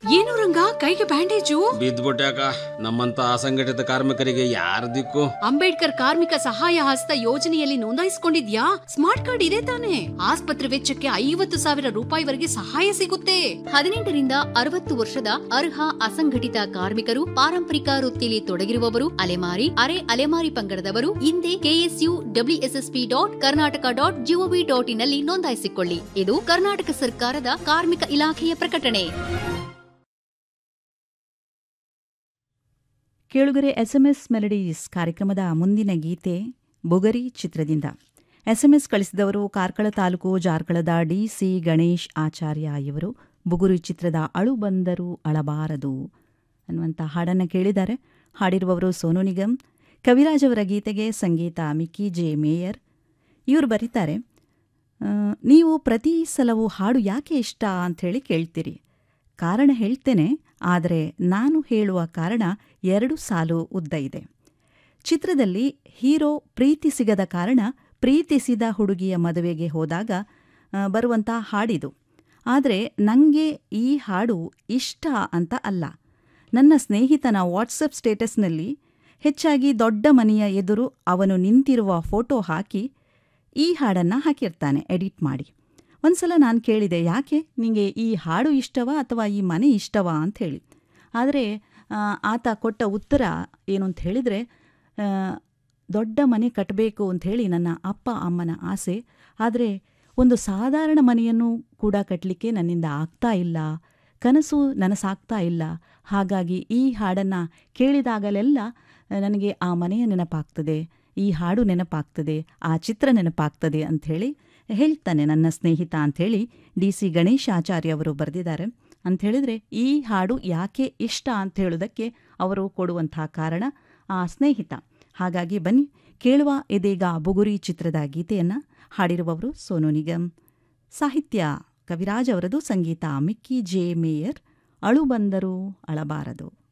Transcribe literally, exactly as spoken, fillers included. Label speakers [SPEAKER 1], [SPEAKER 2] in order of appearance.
[SPEAKER 1] ಏನು ರಂಗ ಕೈಗೆ ಬ್ಯಾಂಡೇಜು?
[SPEAKER 2] ಬಿದ್ದ್ಬಿಟ್ಯಾಕ. ನಮ್ಮಂತ ಅಸಂಘಟಿತ ಕಾರ್ಮಿಕರಿಗೆ ಯಾರ ದಿಕ್ಕು?
[SPEAKER 1] ಅಂಬೇಡ್ಕರ್ ಕಾರ್ಮಿಕ ಸಹಾಯ ಹಸ್ತ ಯೋಜನೆಯಲ್ಲಿ ನೋಂದಾಯಿಸಿಕೊಂಡಿದ್ಯಾ? ಸ್ಮಾರ್ಟ್ ಕಾರ್ಡ್ ಇದೆ ತಾನೆ? ಆಸ್ಪತ್ರೆ ವೆಚ್ಚಕ್ಕೆ ಐವತ್ತು ಸಾವಿರ ರೂಪಾಯಿವರೆಗೆ ಸಹಾಯ ಸಿಗುತ್ತೆ. ಹದಿನೆಂಟರಿಂದ ಅರವತ್ತು ವರ್ಷದ ಅರ್ಹ ಅಸಂಘಟಿತ ಕಾರ್ಮಿಕರು, ಪಾರಂಪರಿಕ ವೃತ್ತಿಯಲ್ಲಿ ತೊಡಗಿರುವವರು, ಅಲೆಮಾರಿ ಅರೆ ಅಲೆಮಾರಿ ಪಂಗಡದವರು ಹಿಂದೆ KSU WSSP dot Karnataka dot gov dot in ನಲ್ಲಿ ನೋಂದಾಯಿಸಿಕೊಳ್ಳಿ. ಇದು ಕರ್ನಾಟಕ ಸರ್ಕಾರದ ಕಾರ್ಮಿಕ ಇಲಾಖೆಯ ಪ್ರಕಟಣೆ.
[SPEAKER 3] ಕೇಳುಗರೆ, ಎಸ್ಎಂಎಸ್ ಮೆಲಡೀಸ್ ಕಾರ್ಯಕ್ರಮದ ಮುಂದಿನ ಗೀತೆ ಬುಗರಿ ಚಿತ್ರದಿಂದ. ಎಸ್ಎಂಎಸ್ ಕಳಿಸಿದವರು ಕಾರ್ಕಳ ತಾಲೂಕು ಜಾರ್ಕಳದ ಡಿಸಿ ಗಣೇಶ್ ಆಚಾರ್ಯ ಇವರು. ಬುಗುರಿ ಚಿತ್ರದ ಅಳು ಬಂದರೂ ಅಳಬಾರದು ಅನ್ನುವಂಥ ಹಾಡನ್ನು ಕೇಳಿದ್ದಾರೆ. ಹಾಡಿರುವವರು ಸೋನು ನಿಗಮ್. ಕವಿರಾಜ್ ಅವರ ಗೀತೆಗೆ ಸಂಗೀತ ಮಿಕ್ಕಿ ಜೆ ಮೇಯರ್. ಇವರು ಬರೀತಾರೆ, ನೀವು ಪ್ರತಿ ಸಲವೂ ಹಾಡು ಯಾಕೆ ಇಷ್ಟ ಅಂಥೇಳಿ ಕೇಳ್ತೀರಿ. ಕಾರಣ ಹೇಳ್ತೇನೆ, ಆದರೆ ನಾನು ಹೇಳುವ ಕಾರಣ ಎರಡು ಸಾಲು ಉದ್ದ ಇದೆ. ಚಿತ್ರದಲ್ಲಿ ಹೀರೋ ಪ್ರೀತಿ ಸಿಗದ ಕಾರಣ ಪ್ರೀತಿಸಿದ ಹುಡುಗಿಯ ಮದುವೆಗೆ ಹೋದಾಗ ಬರುವಂಥ ಹಾಡಿದು. ಆದರೆ ನನಗೆ ಈ ಹಾಡು ಇಷ್ಟ ಅಂತ ಅಲ್ಲ. ನನ್ನ ಸ್ನೇಹಿತನ ವಾಟ್ಸಪ್ ಸ್ಟೇಟಸ್ನಲ್ಲಿ ಹೆಚ್ಚಾಗಿ ದೊಡ್ಡ ಮನೆಯ ಎದುರು ಅವನು ನಿಂತಿರುವ ಫೋಟೋ ಹಾಕಿ ಈ ಹಾಡನ್ನು ಹಾಕಿರ್ತಾನೆ ಎಡಿಟ್ ಮಾಡಿ. ಒಂದು ಸಲ ನಾನು ಕೇಳಿದೆ, ಯಾಕೆ ನಿಮಗೆ ಈ ಹಾಡು ಇಷ್ಟವಾ ಅಥವಾ ಈ ಮನೆ ಇಷ್ಟವಾ ಅಂಥೇಳಿ. ಆದರೆ ಆತ ಕೊಟ್ಟ ಉತ್ತರ ಏನು ಅಂತ ಹೇಳಿದರೆ, ದೊಡ್ಡ ಮನೆ ಕಟ್ಟಬೇಕು ಅಂಥೇಳಿ ನನ್ನ ಅಪ್ಪ ಅಮ್ಮನ ಆಸೆ. ಆದರೆ ಒಂದು ಸಾಧಾರಣ ಮನೆಯನ್ನು ಕೂಡ ಕಟ್ಟಲಿಕ್ಕೆ ನನ್ನಿಂದ ಆಗ್ತಾ ಇಲ್ಲ, ಕನಸು ನನಸಾಗ್ತಾ ಇಲ್ಲ. ಹಾಗಾಗಿ ಈ ಹಾಡನ್ನು ಕೇಳಿದಾಗಲೆಲ್ಲ ನನಗೆ ಆ ಮನೆಯ ನೆನಪಾಗ್ತದೆ, ಈ ಹಾಡು ನೆನಪಾಗ್ತದೆ, ಆ ಚಿತ್ರ ನೆನಪಾಗ್ತದೆ ಅಂಥೇಳಿ ಹೇಳ್ತಾನೆ ನನ್ನ ಸ್ನೇಹಿತ ಅಂಥೇಳಿ ಡಿ ಸಿ ಗಣೇಶ್ ಆಚಾರ್ಯ ಅವರು ಬರೆದಿದ್ದಾರೆ. ಅಂಥೇಳಿದರೆ ಈ ಹಾಡು ಯಾಕೆ ಇಷ್ಟ ಅಂತ ಹೇಳೋದಕ್ಕೆ ಅವರು ಕೊಡುವಂಥ ಕಾರಣ ಆ ಸ್ನೇಹಿತ. ಹಾಗಾಗಿ ಬನ್ನಿ ಕೇಳುವ ಇದೀಗ ಬುಗುರಿ ಚಿತ್ರದ ಗೀತೆಯನ್ನು. ಹಾಡಿರುವವರು ಸೋನು ನಿಗಮ್, ಸಾಹಿತ್ಯ ಕವಿರಾಜ್ ಅವರದು, ಸಂಗೀತ ಮಿಕ್ಕಿ ಜೆ ಮೇಯರ್. ಅಳು ಬಂದರೂ ಅಳಬಾರದು.